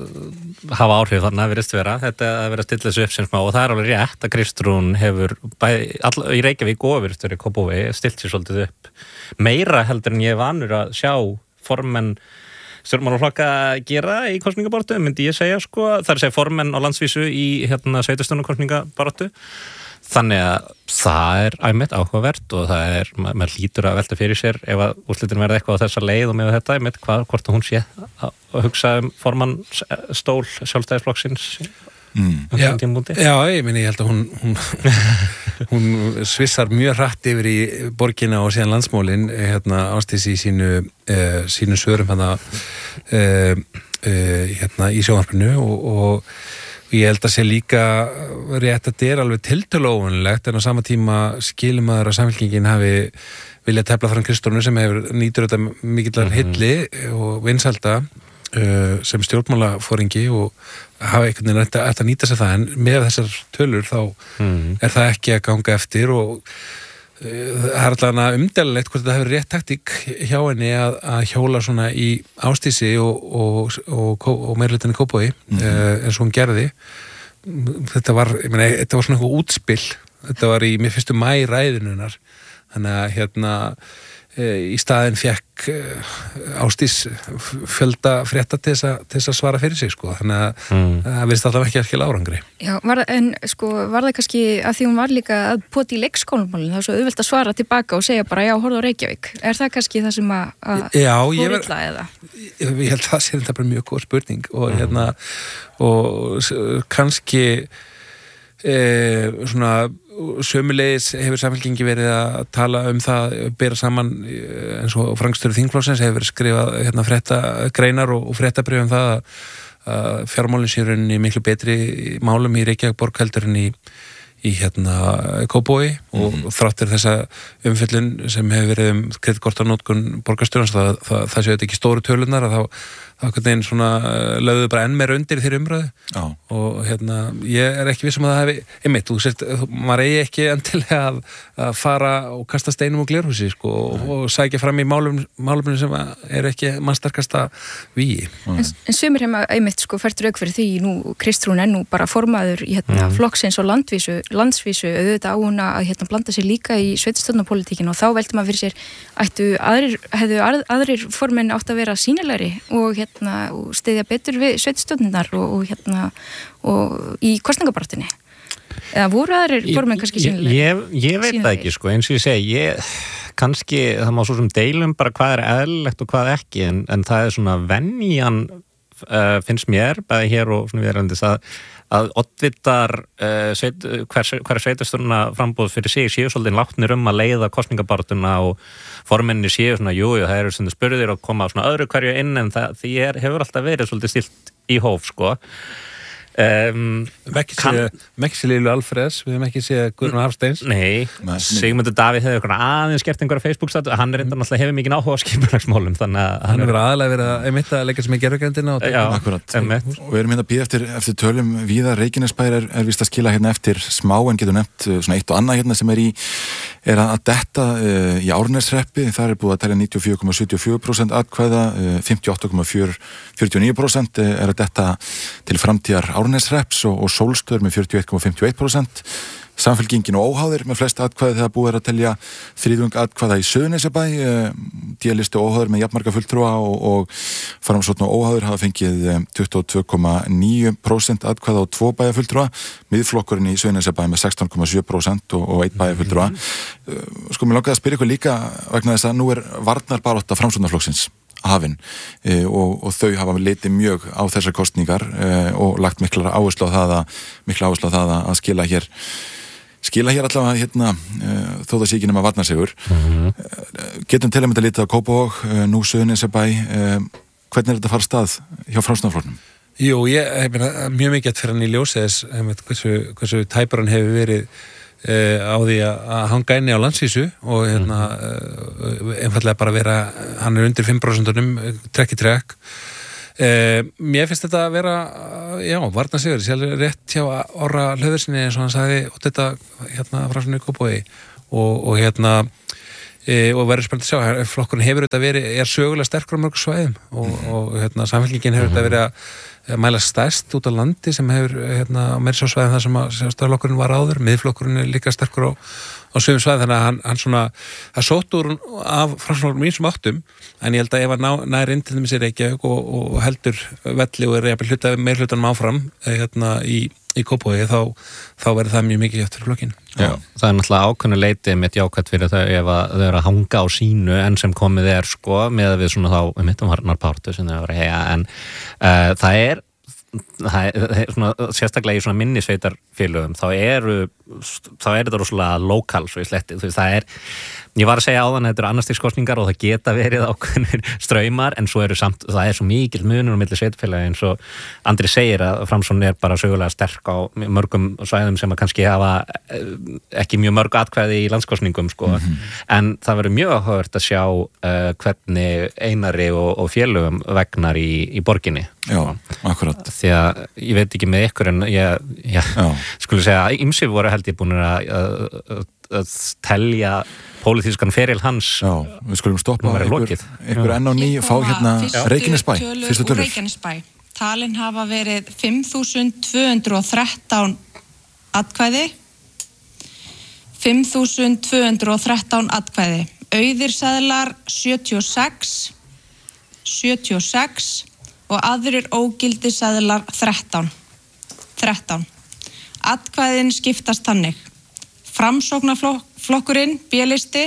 að hafa áhrif þarna virðist vera, þetta að vera að stilla þessu upp sem smá og það er alveg rétt að Kristrún hefur bæði, all, í Reykjavík og virðist verið Kópavogi, stilt sér svolítið upp meira heldur en ég er vanur að sjá formenn stjórnmálaflokka gera í kosningabaráttu, myndi ég segja sko, það er að segja formenn á landsvísu í hérna sveitarstjórnar kosningabaráttu. Þannig að það er æmitt áhugavert og það er, maður hlýtur að velta fyrir sér ef að úrslitin verða eitthvað á þessa leið og með þetta æmitt, hvað, hvort hún sé að, að hugsa um formann stól sjálfstæðisflokksins. Mm. Já, já, ég minni, ég held að hún, hún, hún svissar mjög hratt yfir í borgina og síðan landsmálin, hérna Ásdís í sínu, uh, sínu svörum hérna, uh, uh, hérna í sjónvarpinu og, og ég held að sé líka rétt að þetta er alveg tiltölu óvanlegt en á sama tíma skilum maður að Samfylkingin hafi viljað tefla fram Kristrúnu sem hefur nýtur þetta mikillar hilli og vinsalda uh, sem stjórnmálafóringi og hafa einhvern veginn eftir að nýta sér það en með þessar tölur þá mm. er það ekki að ganga eftir og uh, það er alltaf umdelilegt hvort þetta hefur rétt taktík hjá henni að, að hjóla svona í Ásdísi og, og, og, og meirhlutinni Kópavogi mm. uh, eins og hún gerði þetta var, ég meina, þetta var svona eitthvað útspill þetta var í mér fyrstu mæ ræðinunar þannig að hérna í staðinn fekk Ásdís fjölda frétta til þess að, til þess að svara fyrir sig sko. Þannig að mm. það verðist alltaf ekki að skilja árangri. Já, var, en sko var það kannski að því hún var líka að poti í leikskólamálinn, það er svo auðvelt að svara tilbaka og segja bara já, horfðu á Reykjavík. Er það kannski það sem að, að já, fór illa eða? Ég, ég held að það sé þetta bara mjög góð spurning og mm. hérna og kannski e, svona sömulegis hefur Samfylkingi verið að tala um það, bera saman eins og Frankstjóri Þingflokksins hefur skrifað hérna frétta greinar og, og fréttabrif um það að, að fjármálin sé rauninni miklu betri málum í Reykjavík borg heldur en í, í hérna Kópavogi og, mm. og þráttur þessa umfyllun sem hefur verið um kreditkortanótkun borgarstjórans það, það, það séu þetta ekki stóru tölunar að þá það er svona lögðu bara enn meira undir þeirri umræðu Já. Og hérna ég er ekki viss um að það hefði einmitt, þú sést, maður eigi ekki endilega að, að fara og kasta steinum og glerhúsi sko, og, og sækja fram í málum, máluminu sem er ekki mannsterkasta vígi. En, en sumir hefma einmitt sko fært rauk fyrir því nú Kristrún er nú bara formaður í hérna mm. flokksins og landvísu, landsvísu auðvitað á hún að hérna blanda sér líka í sveitarstjórnarpólitíkinu og þá velti maður fyrir sér ættu aðrir, hefðu aðrir formenn átt að vera sýnilegri og hérna og stiðja betur við sveitarstjórnirnar og, og hérna og í kosningabaráttunni eða voru aðrir formenn kannski sýnilegri? Ég, ég veit það ekki sko, eins og ég segi ég, kannski það má svo sem deilum bara hvað er eðlilegt og hvað ekki en, en það er svona venjan uh, finnst mér, bæði hér og svona viðrandis að að oddvitar uh, sveit, hver, hver sveitarstjórna frambúð fyrir sig séu svolítið látnir um að leiða kosningabarátuna og formenni séu svona, jú, jú, það eru svona spurðir og koma svona öðru hverju inn en það því er, hefur alltaf verið svolítið stilt í hóf, sko. Um, Mekki Lilu Alfreds við hefum ekki séð Guðrún Hafsteins Nei, Sigmundur Davíð hefur aðeins gert einhverja Facebook-statu, hann er reyndan alltaf hefur mikið áhuga á skipulagsmálum þannig að hann hefur aðalega verið að einmitt að leggja sem í gerfugrindina og við erum hérna að býða eftir, eftir tölum víða Reykjanesbær er, er vist að skila hérna eftir smá en getur nefnt svona eitt og annað hérna sem er í er að detta uh, í Árneshreppi, þar er búið að telja níutíu og fjögur komma sjötíu og fjögur prósent atkvæða, uh, fimmtíu og átta komma fjörutíu og níu prósent er að detta til framtíðar Árneshrepps og, og Sólstöður með fjörutíu og eitt komma fimmtíu og eitt prósent. Samfylkingin og óháðir með flest atkvæði þegar búið er að telja þriðjung atkvæða í Suðurnesjabæ. D-listi og óháðir með jafnmarga fulltrúa og, og Framsókn og óháðir hafa fengið tuttugu og tvö komma níu prósent atkvæða og tvo bæjarfulltrúa. Miðflokkurinn í Suðurnesjabæ með sextán komma sjö prósent og, og einn bæjarfulltrúa. Sko, mér langaði að spyrja ykkur líka vegna þess að nú er varnarbarátta Framsóknarflokksins hafin e, og, og þau hafa litið mjög á þessar kostningar e, og lagt mikla áherslu á það að, mikla áherslu á það að skila hér skila hér allavega hérna uh, þó það sé ekki nema varnarsigur. Mm-hmm. uh, getum til að mynda lítið á Kópavog, uh, nú Suðurnesjabæ, uh, hvernig er þetta að fara af stað hjá Framsóknarflokknum? Jú, ég hef mjög mikið fyrir hann í ljósi þess hversu, hversu tæpur hann hefur verið uh, á því að hanga inni á landsvísu og hérna uh, einfallega bara vera, hann er undir fimm prósent trekk í trekk. Uh, mér finnst þetta að vera já, varnarsigur, sjálf rétt hjá Orra Hlöðursinni eins og hann sagði og þetta hérna frá svona í Kópavogi og, og hérna e, og verður spennandi að sjá, flokkurinn hefur þetta verið er sögulega sterkur á mörgum svæðum og, og hérna samfélkingin hefur þetta verið að mæla stærst út á landi sem hefur hérna meira svo svæðum þar sem að stjórnarflokkurinn var áður, miðflokkurinn er líka sterkur á á sögum svæð, þannig að hann, hann svona það sótt úr af Framsóknarflokknum í þessum áttum, en ég held að ef hann ná, nær inn til þess í Reykjavík og, og heldur velli og er jafnvel hluta meir hlutanum áfram hérna í, í Kópavogi þá, þá verður það mjög mikið eftir flokkin. Já, það er náttúrulega ákveðnu leiti mitt jákvætt fyrir þau ef að þau eru að hanga á sínu enn sem komið er sko með við svona þá um mittum varnarpártu sem þau eru að hega en uh, það er það er svona, sérstaklega í svona minnisveitarfélögum þá eru þá er þetta rosalega lokal svo í sletti, þú veist, það er ég var að segja áðan að þetta eru annarstiskostningar og það geta verið ákveðnir straumar en svo eru samt, það er svo mikil munur á milli sveitarfélagi eins og Andri segir að Framsókn er bara sögulega sterk á mörgum svæðum sem að kannski hafa ekki mjög mörg atkvæði í landskostningum sko, mm-hmm. en það verður mjög áhugavert að sjá uh, hvernig Einari og, og félögum vegnar í, í borginni. Já, akkurat. Því að ég veit ekki með ykkur en ég, ég skulle segja að ýmsir voru held ég búin að, að, að telja pólitískan feril hans. Já, við skulum stoppa ykkur, ykkur enn á ný fá hérna Reykjanesbæ, fyrstu tölur. Reykjanesbæ. Talin hafa verið fimm þúsund tvö hundruð og þrettán atkvæði. fimm þúsund tvö hundruð og þrettán atkvæði. Auðir seðlar sjötíu og sex, sjötíu og sex og aðrir ógildir seðlar þrettán. þrettán. Atkvæðin skiptast þannig. Framsóknarflokkurinn, B-listi,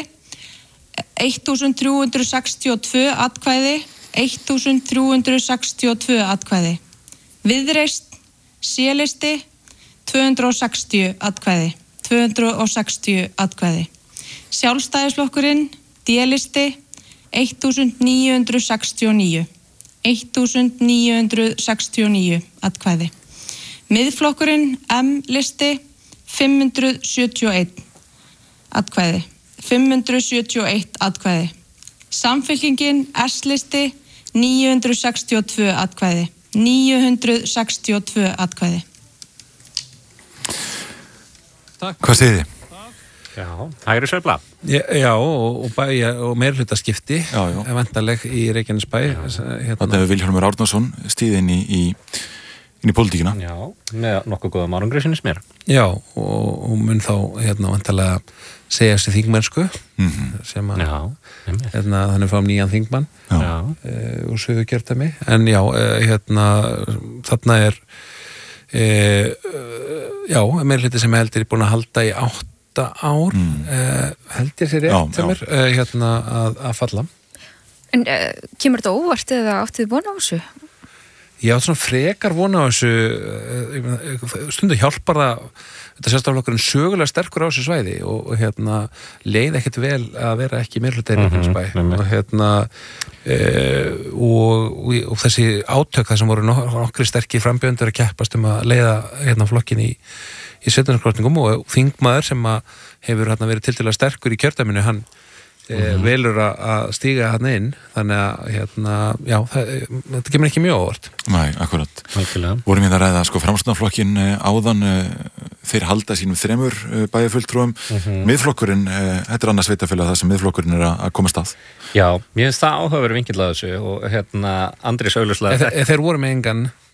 þúsund þrjú hundruð sextíu og tvö atkvæði, þúsund þrjú hundruð sextíu og tvö atkvæði. Viðreisn, C-listi, tvö hundruð sextíu atkvæði, tvö hundruð sextíu atkvæði. Sjálfstæðisflokkurinn, D-listi, þúsund níu hundruð sextíu og níu, þúsund níu hundruð sextíu og níu atkvæði. Miðflokkurinn, M-listi, fimm hundruð sjötíu og eitt atkvæði, fimm hundruð sjötíu og eitt atkvæði. Samfylkingin, S-listi, níu hundruð sextíu og tvö atkvæði, níu hundruð sextíu og tvö atkvæði. Takk. Hvað segir þið? Já, hægri sveifla. Já, já og, og, bæja, og meirhlutaskipti vantarleg í Reykjanesbæ. Hérna. Þetta hefur Vilhjálmur Árnason stíð inn í, í inn í pólitíkina. Já, með nokkuð góðum árangri sinni smér. Já, og, og mun þá hérna vantarlega segja þessi þingmennsku mm-hmm. sem að já, hérna, þannig fáum nýjan þingmann e, og sögu kjörtami. En já, e, hérna þarna er e, já, meirhluti sem heldur er búin að halda í átta ár mm. e, held ég sér rétt sem er e, hérna að, að falla. En e, kemur þetta óvart eða áttið vona á þessu? Ég átt svona frekar vona á þessu stundu hjálpar það þetta sérstaflokkurinn sögulega sterkur á þessu svæði og, og hérna leið ekkert vel að vera ekki meirhluti í Reykjanesbæ mm-hmm. og hérna e, og, og, og þessi átök þar sem voru nokkri sterkir frambjöndur að keppast um að leiða hérna flokkin í, í setjumskostningum og þingmaður sem að hefur hérna verið tiltölulega sterkur í kjördæminu hann Mm-hmm. velur að stíga hann inn þannig að hérna, já, það, þetta kemur ekki mjög óvart. Nei, akkurat. Vorum við að ræða sko Framsóknarflokkin áðan þeir halda sínum þremur bæjarfulltrúum mm-hmm. miðflokkurinn, þetta er annars sveitafélag það sem miðflokkurinn er að komast að. Já, mér finnst það áhugaverður vinkill að þessu og hérna Andri Sauluslega. Þeir, þeir voru með engan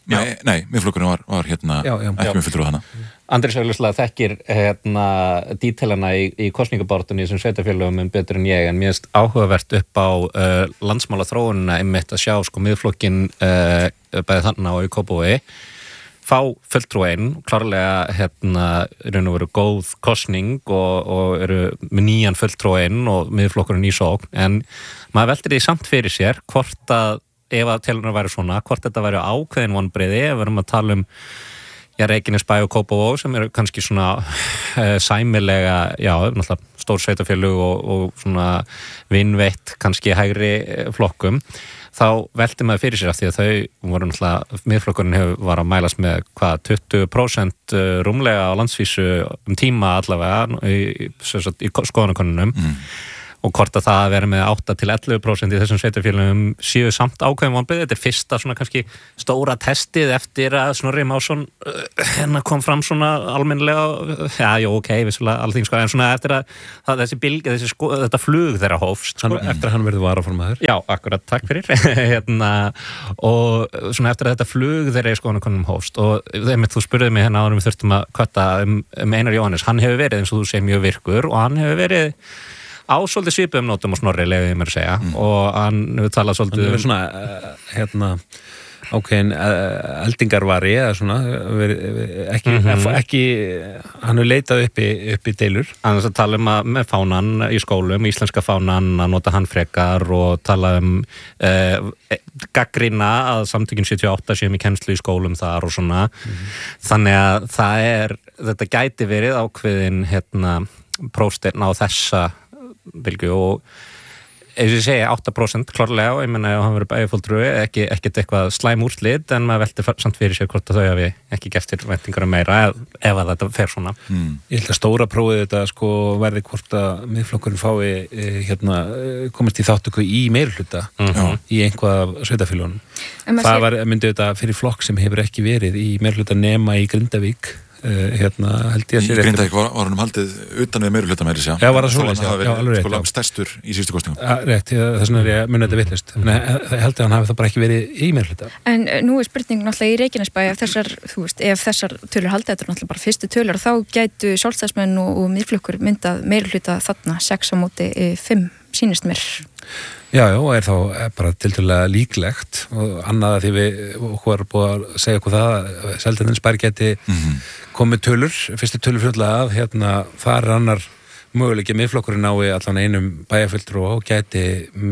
Nei, nei miðflokkurinn var, var hérna já, já, ekki með fulltrúa hana. Andrés auðvitað þekkir hérna dítelana í, í kosningabartunni sem sveitarfélögum betur en ég, en mér finnst áhugavert upp á uh, landsmála þróunina einmitt að sjá sko miðflokkin uh, bæði þarna og í Kópavogi fá fulltrúin, klárlega hérna raun og veru góð kosning og, og eru með nýjan fulltrúin og miðflokkurinn í sókn, en maður veltir því samt fyrir sér hvort að ef að telunar væri svona, hvort þetta væri ákveðin vonbrigði, ef við erum að tala um já, Reykjanesbæ og Kópavog sem eru kannski svona uh, sæmilega, já, náttúrulega stór sveitarfélög og, og svona vinveitt kannski hægri flokkum, þá velti maður fyrir sér af því að þau voru náttúrulega, miðflokkurinn hefur var að mælast með hvað, tuttugu prósent rúmlega á landsvísu um tíma allavega í, í, í skoðanakönnunum mm. og hvort að það að vera með átta til ellefu prósent í þessum sveitarfélögum séu samt ákveðin vonbrigði. Þetta er fyrsta svona kannski stóra testið eftir að Snorri Másson hérna kom fram svona almennilega, já, jú, ok, vissulega alþing sko, en svona eftir að, að þessi bylgi, þessi sko, þetta flug þeirra hófst. Sko. Hann, eftir að hann verði varaformaður? Já, akkurat, takk fyrir. hérna, og svona eftir að þetta flug þeirra í skoðanakönnunum hófst og þeim, þú spurðið mig hérna áður við þurftum að kvötta um, um Einar Jóhannes, hann hefur verið eins og þú segir mjög virkur og hann hefur verið á svolítið svipuðum nótum og Snorri, leiði ég mér að segja mm. og hann hefur talað svolítið hann hefur svona, uh, hérna ákveðin uh, eldingarvari eða svona veri, ekki, mm-hmm. ekki hann hefur leitað upp í, upp í deilur. Hann hefur talað um að með fánan í skólum, íslenska fánan að nota hann frekar og tala um uh, gagnrýna að samtökin sjötíu og átta séum í kennslu í skólum þar og svona mm-hmm. þannig að það er, þetta gæti verið ákveðin hérna prófsteinn á þessa bylgu og eins og ég segi átta prósent klárlega og ég menna að hann verið bæjarfulltrúi ekki ekkert eitthvað slæm úrslit en maður velti samt fyrir sér hvort að þau hafi ekki gert þér væntingar um meira ef, ef að þetta fer svona. Mm. Ég held að stóra prófið þetta sko verði hvort að miðflokkurinn fái e, hérna komast í þáttöku í meirihluta mm-hmm. í einhvað sveitarfélögunum. Það var, myndi þetta fyrir flokk sem hefur ekki verið í meirihluta nema í Grindavík. Uh, hérna held ég að sér í Grindavík var, var hann haldið utan við meirihluta meiri sjá. Já, var það svoleiðis, já, já, alveg rétt. Sko langt stærstur í síðustu kosningum. Ja, rétt, þess vegna er ég að munna þetta vitlaust. En ég held að hann hafi það bara ekki verið í meirihluta. En nú er spurning náttúrulega í Reykjanesbæ ef þessar, þú veist, ef þessar tölur haldið, þetta er náttúrulega bara fyrstu tölur og þá gætu sjálfstæðismenn og, og miðflokkur myndað meirihluta þarna sex á móti fimm sýnist mér. Já, já, er þá bara tiltölulega líklegt og annað að því við okkur erum búið að segja okkur það að Seltjarnarnesbær geti mm-hmm. komið tölur, fyrstu tölur fljótlega að hérna þar er annar möguleiki miðflokkurinn nái allan einum bæjarfulltrúa og gæti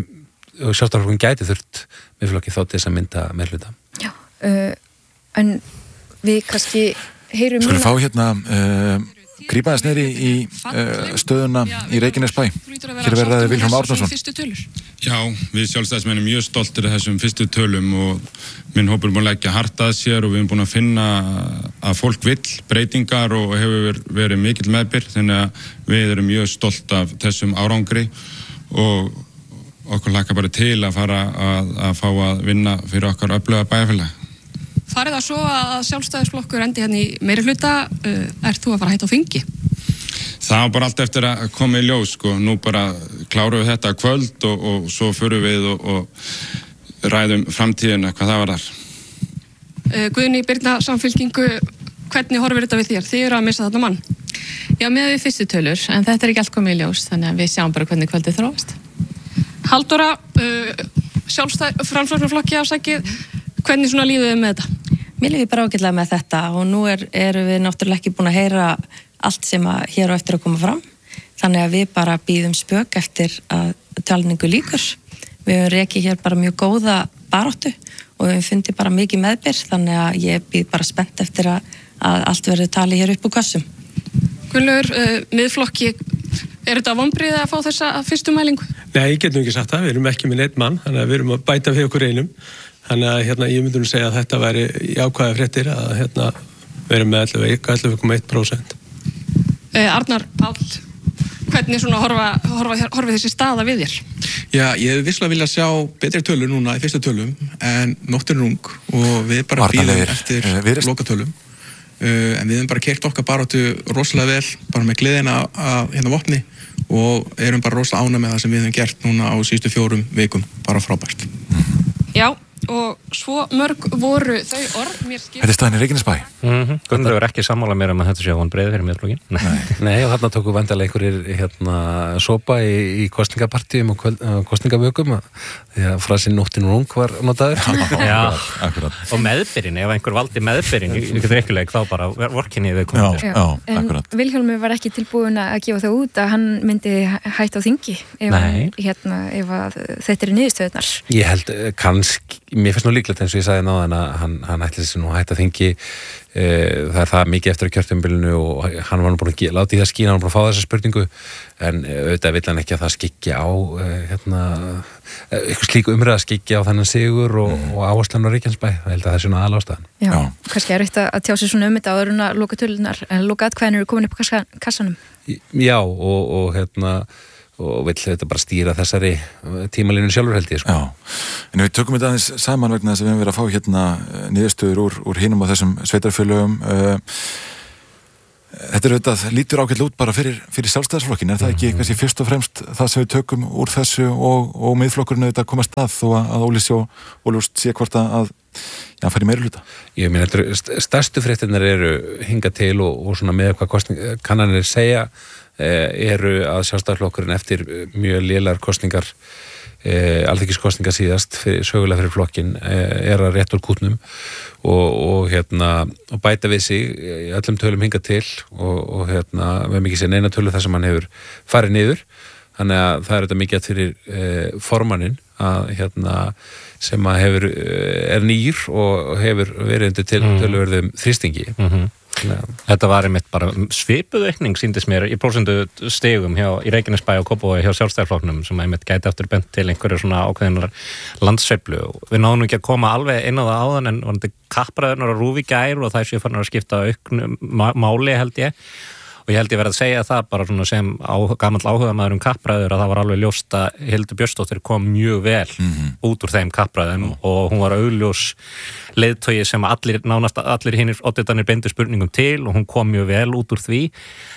og sjálfstæðisflokkurinn gæti þurft miðflokki þá til þess að mynda meirihluta. Já, uh, en við kannski heyrum Skulum fá hérna uh, grípa þess neyri í uh, stöðuna í Reykjanesbæ. Hér verðaði Vilhjálm Árnason. Já, við sjálfstæðismenn erum mjög stoltir af þessum fyrstu tölum og minn hópur er búin að leggja hart að sér og við erum búin að finna að fólk vill breytingar og hefur verið mikill meðbyr, þannig að við erum mjög stolt af þessum árangri og okkur hlakka bara til að fara að, að fá að vinna fyrir okkar öfluga bæjarfélag. Farið það svo að sjálfstæðisflokkur endi hérna í meirihluta, uh, ert þú að fara að hætta á þingi? Það var bara allt eftir að koma í ljós, sko. Nú bara klárum við þetta kvöld og, og svo förum við og, og ræðum framtíðina, hvað það var þar. Uh, Guðni Birna, Samfylkingu, hvernig horfir þetta við þér? Þið eru að missa þarna mann. Já, með við fyrstu tölur, en þetta er ekki allt komið í ljós, þannig að við sjáum bara hvernig kvöldið þróast. Halldóra, uh, sjálfstæð, framsóknarflokki afsakið, hvernig svona líðum við með þetta? Mér líður bara ágætlega með þetta og nú er, erum við náttúrulega ekki búin að heyra allt sem að hér á eftir að koma fram. Þannig að við bara býðum spök eftir að talningu líkur. Við höfum rekið hér bara mjög góða baráttu og við höfum fundið bara mikið meðbyr, þannig að ég býð bara spennt eftir að, að allt verður talið hér upp úr kössum. Gunnlaugur, uh, miðflokki, er þetta vonbrigði að fá þessa fyrstu mælingu? Nei, ég getum ekki sagt það, við erum ekki með neitt mann, þannig að við erum að bæta við okkur einum. Þannig að hérna, ég myndi nú segja að þetta væri jákvæða fréttir að hérna, við erum með ellefu komma eitt prósent. Eh, Arnar Páll, hvernig svona horfa, horfa, horfa þessi staða við þér? Já, ég hef visslega viljað sjá betri tölur núna í fyrstu tölum en nóttin er ung og við bara bíðum eftir uh, lokatölum. Uh, en við hefum bara keyrt okkar baráttu rosalega vel, bara með gleðina að hérna vopni og erum bara rosalega ánægð með það sem við hefum gert núna á síðustu fjórum vikum, bara frábært. Já, og svo mörg voru þau orð mér skil. Þetta er staðan í Reykjanesbæ. Mm-hmm. Gunnar hefur ekki sammála mér um að þetta sé að hún breiði fyrir miðflokkin. Nei. Nei, og þarna tóku vandalega einhverjir hérna sopa í, í kostningapartíum og kvöld, uh, kostningavökum því að frasinn nóttin rung var notaður. Já, akkurat. Og meðbyrinn, ef einhver valdi meðbyrinn í ykkur drekkuleik þá bara vorkinni við komum. Já, já, en akkurat. Vilhjálmur var ekki tilbúin að gefa það út að hann myndi hætta á þingi ef, hann, hérna, ef að þetta er niðurstöðunar. Ég held kannski, mér finnst nú líklegt eins og ég sagði náðan að hann, hann ætli þessi nú hætta á þingi. Það er það mikið eftir að kjörtímabilinu og hann var nú búin að láta í það skína, hann var búin að fá þessa spurningu en auðvitað vill hann ekki að það skikki á hérna, eitthvað slík umræða skikki á þennan sigur og, mm. og áherslan á Reykjanesbæ, það held að það er svona aðlástaðan. Já, Já. kannski er eitt að tjá sig svona um þetta áður en að loka tölunar, en loka atkvæðin eru komin upp á kassanum. Já, og, og hérna og vill þetta bara stýra þessari tímalínu sjálfur held ég, sko. Já, en við tökum þetta aðeins saman vegna þess að við hefum verið að fá hérna niðurstöður úr, úr hinum og þessum sveitarfélögum. Þetta er auðvitað, lítur ágætlega út bara fyrir, fyrir sjálfstæðisflokkin, er það ekki kannski fyrst og fremst það sem við tökum úr þessu og, og miðflokkurinn auðvitað komast að þó að Óli sjó og Lúst sé hvort að já, færi meiri hluta? Ég meina, stærstu fréttirnar eru hinga til og, og svona með hvað kostning, kannanir segja eru að sjálfstæðisflokkurinn eftir mjög lélegar kostningar e, alþingiskostningar síðast fyrir, sögulega fyrir flokkin e, er að rétt úr kútnum og, og, hérna, og bæta við sig í öllum tölum hinga til og, og hérna, við hefum ekki séð neina tölu þar sem hann hefur farið niður þannig að það er þetta mikið fyrir e, formannin að hérna sem að hefur, er nýr og hefur verið undir til mm. töluverðum þrýstingi mm-hmm. Þetta var einmitt bara svipuð aukning síndist mér í prósentu stigum hjá, í Reykjanesbæ og Kópavogi hjá sjálfstæðisflokknum sem einmitt gæti aftur bent til einhverju svona ákveðinar landsveiflu. Við náðum ekki að koma alveg inn á það áðan en var þetta kappræðunar að rúfi gær og það séu fannar að skipta auknu máli held ég. Og ég held ég verið að segja það bara svona sem á, gamall áhuga maður um kappræður að það var alveg ljóst að Hildur Björnsdóttir kom mjög vel mm-hmm. út úr þeim kappræðum mm. og hún var augljós leiðtogi sem allir, nánast allir hinnir odditanir beindu spurningum til og hún kom mjög vel út úr því.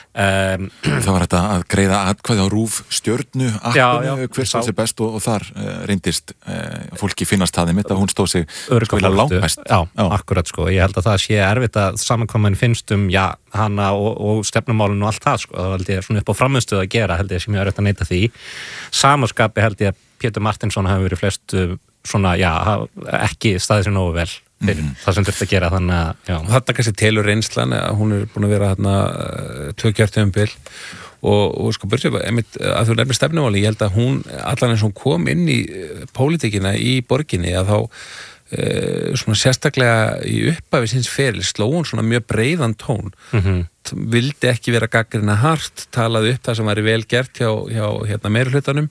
Um, það var þetta að greiða atkvæði á rúf stjörnu appinu, hver sá sér best og, og þar uh, reyndist uh, fólki finnast það mitt að hún stóð sig sko langt best. Já, já, akkurat sko, ég held að það sé erfitt að samankomin finnst um, já, hana og, og stefnumálinu og allt það sko, það held ég svona upp á frammiðstöðu að gera held ég sem ég er auðvitað að neita því. Samaskapi held ég að Pétur Martinsson hafi verið flest svona, já, ekki staðið sér nógu vel fyrir mm. það sem þurfti að gera þannig að, já. Þetta kannski telur reynslan að hún er búin að vera hérna tvö kjörtímabil og, og sko börjum einmitt að þú nefnir stefnumáli, ég held að hún allan eins og hún kom inn í pólitíkina í borginni að þá e, svona sérstaklega í upphafi síns feril sló hún svona mjög breiðan tón mm-hmm. vildi ekki vera gagnrýna hart, talaði upp það sem væri vel gert hjá, hjá hérna meirihlutanum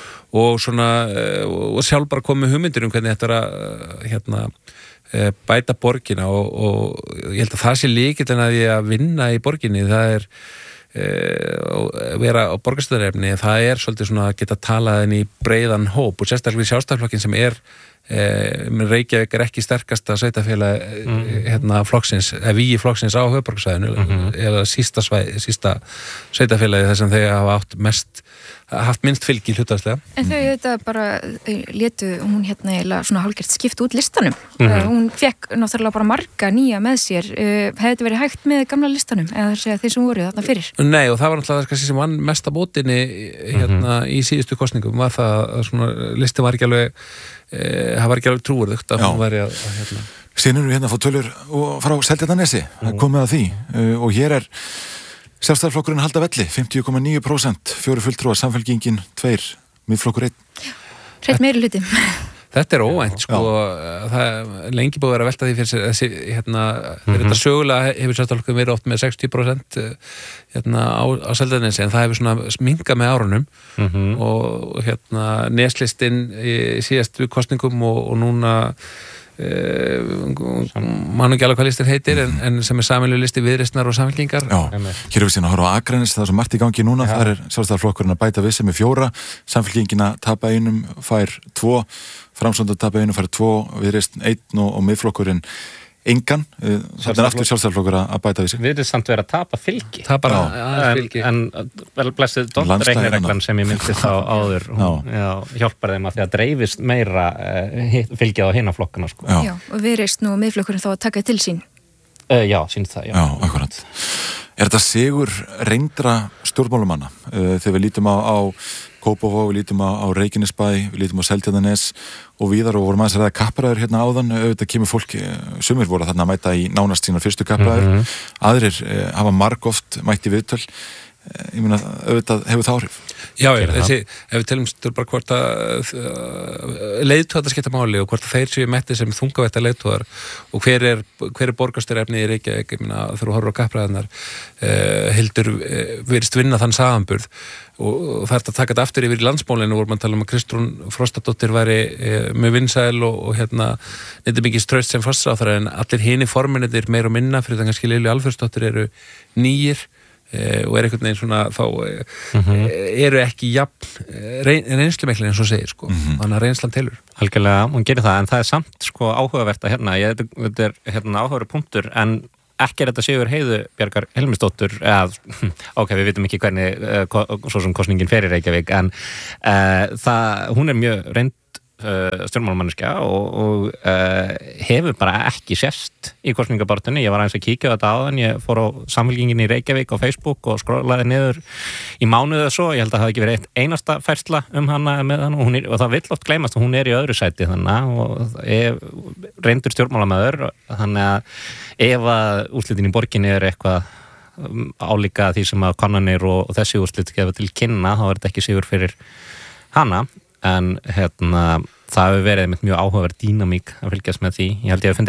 og svona og sjálf bara kom með hugmyndir um hvernig þetta er að hérna bæta borgina og, og ég held að það sé lykillinn að ég að vinna í borginni, það er e, vera á borgarstöðarefni, það er svolítið svona að geta talað inn í breiðan hóp og sérstaklega við sjálfstæðisflokkin sem er e, Reykjavík er ekki sterkasta sveitafélag mm. hérna flokksins, eða vígi flokksins á höfuðborgarsvæðinu mm-hmm. eða sísta, svæ, sísta sveitafélagi þar sem þau hafa átt mest haft minnst fylgi hlutastlega. En þau þetta bara létu hún hérna eða svona hálfgert skipt út listanum. Mm-hmm. Uh, hún fekk náttúrulega bara marga nýja með sér. Uh, hefði þetta verið hægt með gamla listanum eða þess að þeir sem voru þarna fyrir? Nei og það var náttúrulega kannski sem vann mest að bótinni hérna mm-hmm. í síðustu kosningum var það að svona listi var ekki alveg uh, það var ekki alveg trúverðugt að hún væri að, að hérna. Síðan erum við hérna að fá tölur frá Seltjarnarnesi mm-hmm. komið að því uh, og hér er Sjálfstæðisflokkurinn halda velli, fimmtíu komma níu prósent, fjóru fulltrúar, samfélkingin, tveir, miðflokkur einn. Hreitt meiri hluti. Þetta er óvænt, sko, Já. það er lengi búið að vera að velta því fyrir þessi, hérna, mm-hmm. þetta sögulega hefur Sjálfstæðisflokkurinn verið oft með sextíu prósent hérna, á, á Seltjarnarnesi, en það hefur svona minkað með árunum mm-hmm. og hérna, neslistinn í síðast við kosningum og, og núna mann ekki alveg hvað listin heitir en, en sem er sameiginlegu listi Viðreisnar og Samfylkingar. Já, hér er við síðan að horfa á Akranes, það er svo margt í gangi núna, það er Sjálfstæðisflokkurinn að bæta við sem er fjóra, Samfylkingina tapa einum, fær tvo, Framsókn tapa einum, fær tvo, Viðreisn einn og, og miðflokkurinn engan, það er aftur sjálfstæðarflokkur að bæta við sig. Við erum samt verið að tapa fylgi. Tapa fylgi. En, en vel blessið reiknireglan sem ég myndi þá áður, hún já, hjálpar þeim að því að dreifist meira uh, fylgið á hina flokkana, sko. Já, já og við reist nú miðflokkurinn þá að taka til sín. Uh, já, sínt það, já. Já, akkurat. Er þetta sigur reyndra stjórnmálumanna? Uh, þegar við lítum á, á Kópavog, við lítum á, á Reykjanesbæ, við lítum á Seltjarnarnes og víðar og vorum aðeins að ræða kappræður hérna áðan, auðvitað kemur fólk, sumir voru þarna að mæta í nánast sínar fyrstu kappræður, mm-hmm. aðrir eh, hafa margoft mætt í viðtöl, eh, ég meina auðvitað hefur það áhrif. Já, já, þessi, ef við telum stur bara hvort að uh, leiðtóðar skipta máli og hvort að þeir séu metti sem þungavætta leiðtóðar og hver er, hver er borgarstyrefni í Reykjavík, ég meina þegar þú horfur á kappræðarnar, uh, Hildur uh, virðist vinna þann samanburð og, og það er að taka þetta aftur yfir í landsmálinu voru mann tala um að Kristrún Frostadóttir væri uh, með vinsæl og, og hérna nefnir mikið straust sem fastráþara en allir hini forminnitir meir og minna fyrir það kannski Lilju Alfreðsdóttir eru nýjir Uh, og er einhvern veginn svona þá uh, mm-hmm. eru ekki jafn reyn, reynslumiklir eins og segir sko mm-hmm. þannig að reynslan telur. Algjörlega, hún gerir það en það er samt sko áhugavert að hérna ég, þetta er hérna áhugaverður punktur en ekki er þetta Sigur Heiðu Bjargar Helmisdóttur eða, ok, við vitum ekki hvernig uh, svo sem kosningin fer í Reykjavík en uh, það, hún er mjög reynd Uh, stjórnmálmanneskja og, og uh, hefur bara ekki sést í kosningabartunni, ég var aðeins að kíkja þetta áðan, ég fór á samfélkingin í Reykjavík á Facebook og skrollaði niður í mánuðu og svo, ég held að það hafi ekki verið eitt einasta færsla um hana með hann og, hún er, og það vill oft gleymast að hún er í öðru sæti þannig og ef, reyndur stjórnmálamæður þannig að ef að úrslitin í borginni er eitthvað um, álíka því sem að kannanir og, og þessi úrslit gefa til kynna, þá er þetta ekki sigur fyrir hana en hérna, það hefur verið mjög áhugaverð dýnamík að fylgjast með því. Ég held ég að